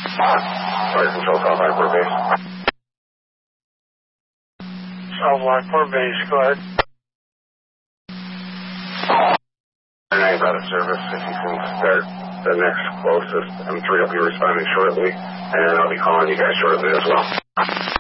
Fire Control, South Lockport Base. South Lockport Base, go ahead. And I got a service. If you can start the next closest M3, I'll be responding shortly, and I'll be calling you guys shortly as well.